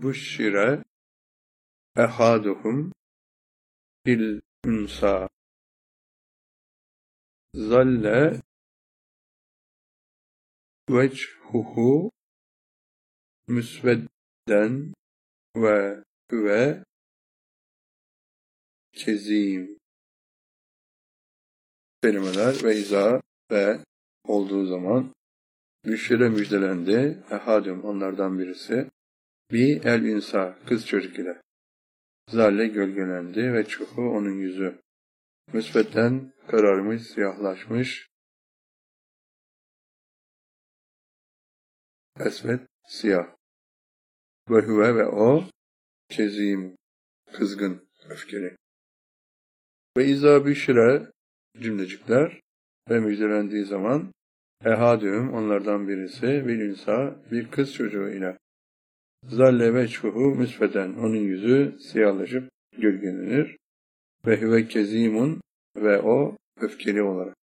buşşire ehaduhum bil unsa zalle vechuhu müsvedden ve huve kezim. Kelimeler ve izâ ve olduğu zaman büşre müjdelendi. Ehadüm onlardan birisi. Bi el insa kız çocuk ile. Zalle gölgelendi ve çuhu onun yüzü. Müsvedden kararmış, siyahlaşmış. Esved siyah. Ve huve ve o kezim kızgın, öfkeli. Ve izâ büşre cümlecikler ve müjdelendiği zaman ehadüm onlardan birisi bir insa bir kız çocuğu ile zalle veçhuhu müsveden onun yüzü siyahlaşıp gölgelenir ve huve kezimun ve o öfkeli olarak.